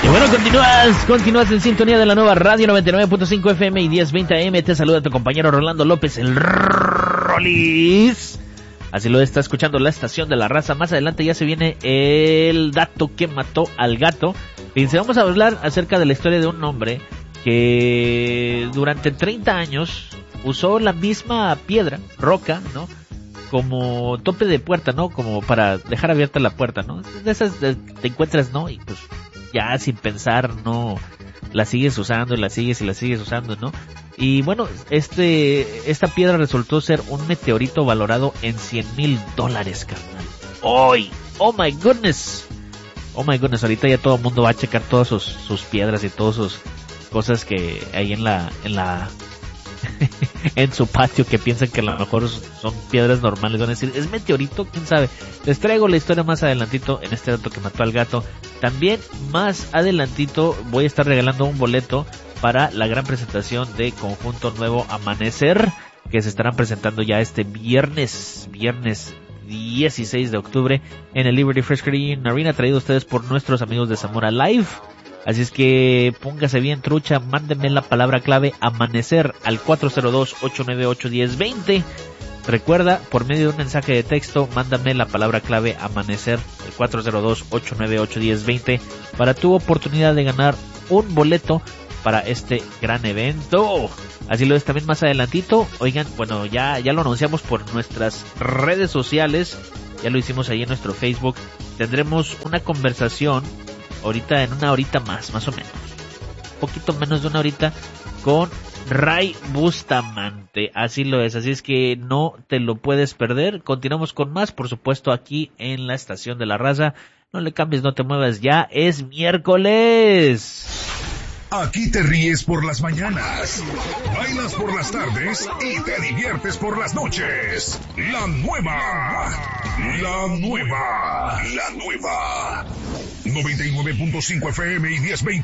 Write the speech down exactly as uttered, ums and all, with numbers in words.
Y bueno, continúas, continúas en sintonía de la nueva radio noventa y nueve punto cinco F M y diez veinte A M. Te saluda tu compañero Rolando López, el Rolis. Así lo está escuchando la estación de la raza. Más adelante ya se viene el dato que mató al gato. Fíjense, vamos a hablar acerca de la historia de un hombre que durante treinta años usó la misma piedra, roca, ¿no? Como tope de puerta, ¿no? Como para dejar abierta la puerta, ¿no? De esas de, te encuentras, ¿no? Y pues ya sin pensar, ¿no? La sigues usando y la sigues y la sigues usando, ¿no? Y bueno, este, esta piedra resultó ser un meteorito valorado en cien mil dólares, carnal. ¡Hoy! ¡Oh my goodness! ¡Oh my goodness! Ahorita ya todo el mundo va a checar todas sus, sus piedras y todas sus cosas que hay en la, en la, en su patio, que piensan que a lo mejor son piedras normales. Van a decir, ¿es meteorito? ¿Quién sabe? Les traigo la historia más adelantito en este dato que mató al gato. También más adelantito voy a estar regalando un boleto para la gran presentación de Conjunto Nuevo Amanecer, que se estarán presentando ya este viernes, viernes dieciséis de octubre en el Liberty Fresh Green Arena, traído a ustedes por nuestros amigos de Zamora Live. Así es que póngase bien trucha, mándenme la palabra clave amanecer al cuatro cero dos, ocho nueve ocho, uno cero dos cero. Recuerda, por medio de un mensaje de texto, mándame la palabra clave amanecer al cuatro cero dos, ocho nueve ocho, uno cero dos cero para tu oportunidad de ganar un boleto para este gran evento. Así lo es también más adelantito. Oigan, bueno, ya, ya lo anunciamos por nuestras redes sociales, ya lo hicimos ahí en nuestro Facebook. Tendremos una conversación ahorita en una horita más, más o menos, un poquito menos de una horita, con Ray Bustamante. Así lo es, así es que no te lo puedes perder. Continuamos con más, por supuesto, aquí en la estación de la raza. No le cambies, no te muevas, ya es miércoles. Aquí te ríes por las mañanas, bailas por las tardes y te diviertes por las noches. La nueva, la nueva, la nueva noventa y nueve punto cinco F M y diez veinte